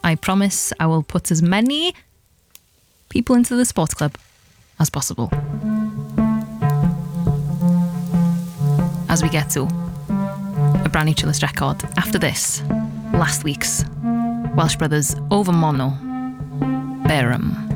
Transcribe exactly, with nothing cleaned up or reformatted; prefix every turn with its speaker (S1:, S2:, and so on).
S1: I promise I will put as many people into the sports club as possible. As we get to a brand new Chillest record after this, last week's Welsh Brothers over Mono, Bearham.